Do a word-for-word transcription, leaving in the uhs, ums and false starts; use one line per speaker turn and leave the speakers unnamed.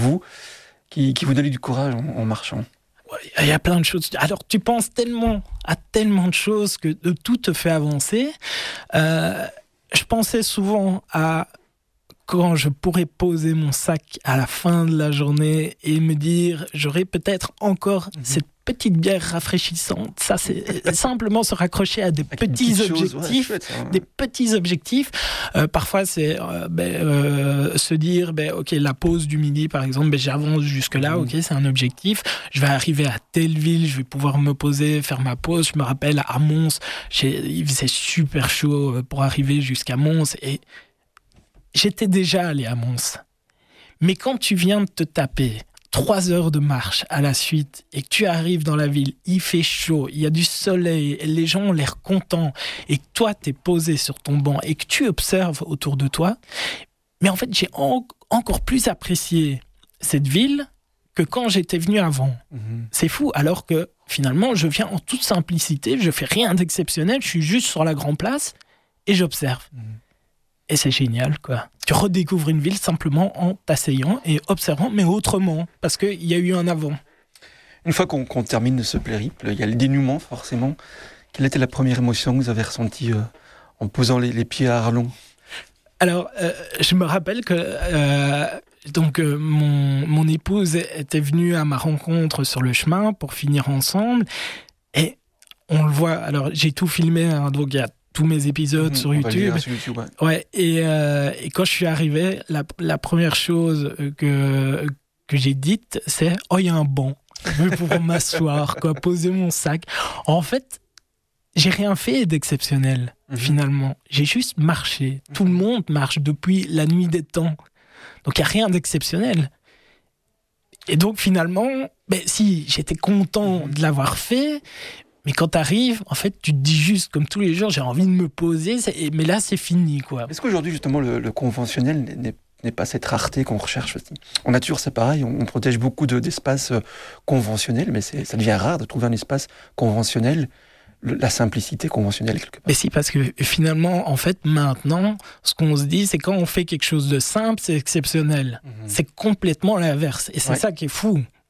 vous, qui, qui vous donnait du courage en, en marchant?
Il y a plein de choses. Alors, tu penses tellement à tellement de choses que de tout te fait avancer. Euh, je pensais souvent à quand je pourrais poser mon sac à la fin de la journée et me dire, j'aurais peut-être encore mmh. cette petite bière rafraîchissante. Ça, c'est simplement se raccrocher à des Avec petits objectifs, chose, ouais, chouette, hein. des petits objectifs. Euh, parfois, c'est euh, ben, euh, se dire, ben, ok, la pause du midi, par exemple, ben, j'avance jusque là, mmh. ok, c'est un objectif. Je vais arriver à telle ville, je vais pouvoir me poser, faire ma pause. Je me rappelle à Mons, il faisait super chaud pour arriver jusqu'à Mons et j'étais déjà allé à Mons. Mais quand tu viens de te taper trois heures de marche à la suite et que tu arrives dans la ville, il fait chaud, il y a du soleil, les gens ont l'air contents et que toi, t'es posé sur ton banc et que tu observes autour de toi, mais en fait, j'ai en- encore plus apprécié cette ville que quand j'étais venu avant. Mmh. C'est fou, alors que finalement, je viens en toute simplicité, je fais rien d'exceptionnel, je suis juste sur la Grand Place et j'observe. Mmh. Et c'est génial, quoi. Tu redécouvres une ville simplement en t'asseyant et observant, mais autrement, parce qu'il y a eu un avant.
Une fois qu'on, qu'on termine ce périple, il y a le dénouement, forcément. Quelle était la première émotion que vous avez ressentie euh, en posant les, les pieds à Arlon ?
Alors, euh, je me rappelle que euh, donc, euh, mon, mon épouse était venue à ma rencontre sur le chemin pour finir ensemble. Et on le voit, alors j'ai tout filmé, hein, donc il y a tous mes épisodes mmh, sur YouTube.
Sur YouTube ouais.
Ouais, et, euh, et quand je suis arrivé, la, la première chose que, que j'ai dite, c'est « Oh, il y a un banc. Je vais pouvoir m'asseoir, quoi, poser mon sac. » En fait, j'ai rien fait d'exceptionnel, mmh. finalement. J'ai juste marché. Mmh. Tout le monde marche depuis la nuit des temps. Donc, il n'y a rien d'exceptionnel. Et donc, finalement, ben, si, j'étais content mmh. de l'avoir fait. Mais quand t'arrives, en fait, tu te dis juste, comme tous les jours, j'ai envie de me poser, mais là, c'est fini, quoi.
Est-ce qu'aujourd'hui, justement, le, le conventionnel n'est, n'est pas cette rareté qu'on recherche aussi ? En nature, c'est pareil, on, on protège beaucoup de, d'espaces conventionnels, mais c'est, ça devient rare de trouver un espace conventionnel, le, la simplicité conventionnelle, quelque part.
Mais si, parce que finalement, en fait, maintenant, ce qu'on se dit, c'est quand on fait quelque chose de simple, c'est exceptionnel. Mmh. C'est complètement l'inverse. Et c'est ouais. ça qui est fou.